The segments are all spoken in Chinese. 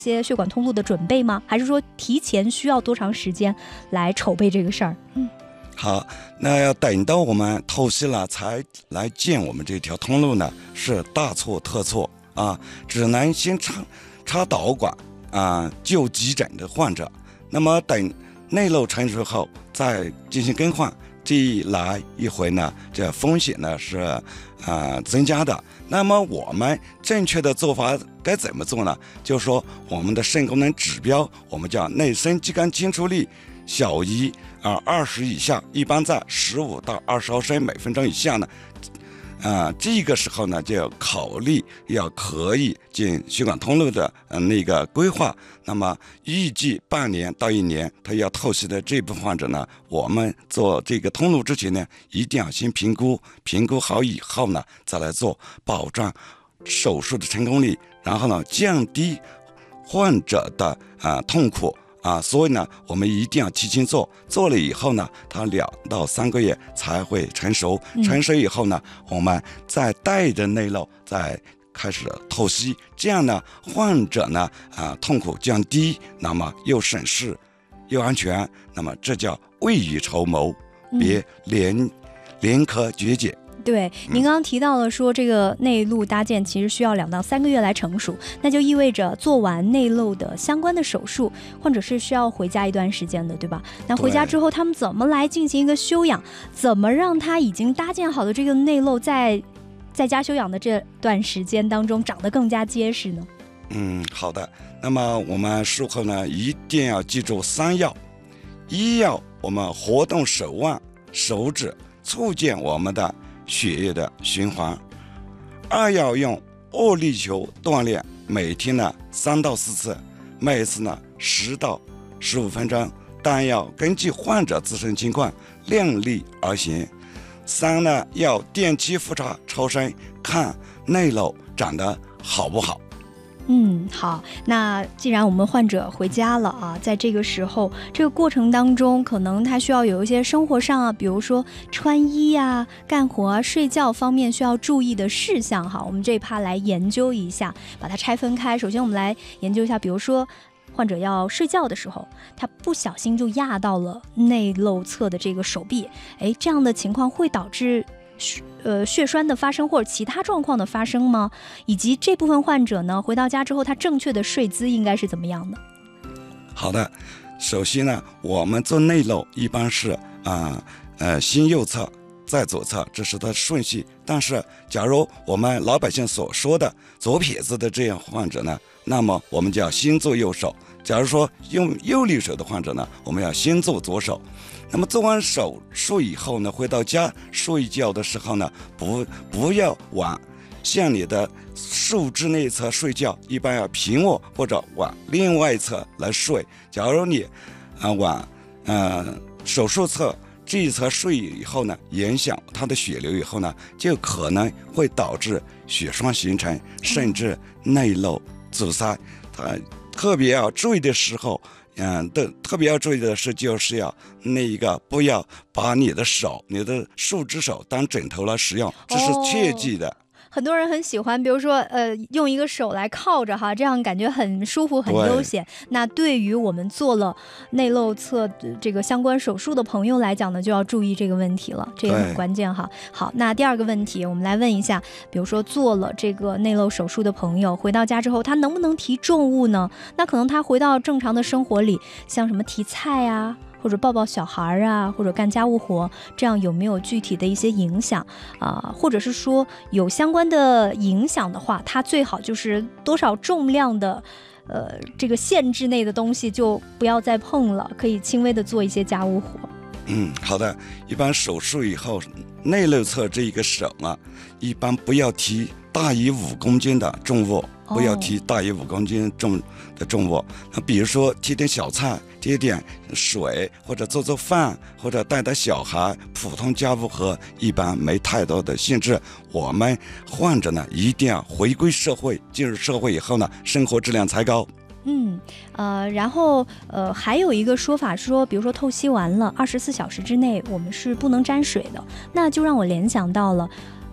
些血管通路的准备吗？还是说提前需要多长时间来筹备这个事儿？ 好，那要等到我们透析了才来建我们这条通路呢，是大错特错啊！只能先插导管啊，救急诊的患者。那么等内漏成熟后再进行更换，这一来一回呢，这风险呢是增加的。那么我们正确的做法该怎么做呢？就是说我们的肾功能指标，我们叫内生肌酐清除力小于20以下，一般在15到20毫升每分钟以下呢，这个时候呢就要考虑可以进血管通路的那个规划。那么预计半年到1年，他要透析的这部分患者呢，我们做这个通路之前呢，一定要先评估好以后呢，再来做，保障手术的成功率，然后呢降低患者的痛苦。所以呢，我们一定要提前做了以后呢，它2到3个月才会成熟。成熟以后呢，我们再带着内漏再开始透析，这样呢，患者呢痛苦降低，那么又省事又安全，那么这叫未雨绸缪，别连科绝解。 对，您刚刚提到了说这个内路搭建其实需要2到3个月来成熟，那就意味着做完内漏的相关的手术，患者是需要回家一段时间的，对吧？那回家之后他们怎么来进行一个休养，怎么让他已经搭建好的这个内漏在家休养的这段时间当中长得更加结实呢？ 好的。那么我们术后呢，一定要记住3要：一要我们活动手腕、手指，促进我们的血液的循环；二要用握力球锻炼，每天呢3到4次，每次呢10到15分钟，但要根据患者自身情况量力而行。3呢，要定期复查超声，看内漏长得好不好。 好，那既然我们患者回家了在这个时候，这个过程当中，可能他需要有一些生活上比如说穿衣干活睡觉方面需要注意的事项我们这一趴来研究一下，把它拆分开。首先我们来研究一下，比如说患者要睡觉的时候，他不小心就压到了内漏侧的这个手臂，这样的情况会导致血栓的发生或者其他状况的发生吗？以及这部分患者呢，回到家之后他正确的睡姿应该是怎么样的？ 好的，首先呢，我们做内漏一般是先右侧再左侧，这是它的顺序。但是假如我们老百姓所说的左撇子的这样患者呢，那么我们就要先做右手。假如说用右利手的患者呢，我们要先做左手。那么做完手术以后呢，回到家睡觉的时候呢，不要向你的树枝那一侧睡觉，一般要平卧或者往另外一侧来睡。假如你往手术侧这一侧睡以后呢，影响它的血流以后呢，就可能会导致血栓形成，甚至内漏阻塞。它特别要注意的时候，特别要注意的是，就是要不要把你的树枝手当枕头来使用，这是切记的。 很多人很喜欢，比如说用一个手来靠着这样感觉很舒服很悠闲。那对于我们做了内漏侧这个相关手术的朋友来讲呢，就要注意这个问题了，这个很关键好，那第二个问题我们来问一下，比如说做了这个内漏手术的朋友回到家之后，他能不能提重物呢？那可能他回到正常的生活里，像什么提菜或者抱抱小孩或者干家务活，这样有没有具体的一些影响或者是说有相关的影响的话，它最好就是多少重量的这个限制内的东西就不要再碰了，可以轻微的做一些家务活。 好的。一般手术以后，内漏侧这一个手一般不要提大于5公斤的重物，不要提大于5公斤的重物。那比如说提点小菜，提点水，或者做饭，或者带小孩，普通家务活一般没太多的限制。我们患者呢，一定要回归社会，进入社会以后呢，生活质量才高。 然后还有一个说法说，比如说透析完了24小时之内我们是不能沾水的，那就让我联想到了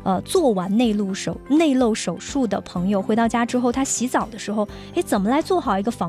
做完内漏手术的朋友回到家之后，他洗澡的时候，怎么来做好一个防